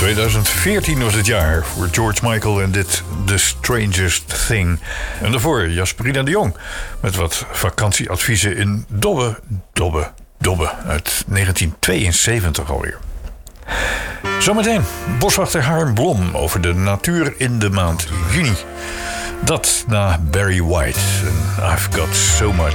2014 was het jaar voor George Michael en dit The Strangest Thing. En daarvoor Jasperina de Jong met wat vakantieadviezen in Dobbe uit 1972 alweer. Zometeen boswachter Harm Blom over de natuur in de maand juni. Dat na Barry White en I've Got So Much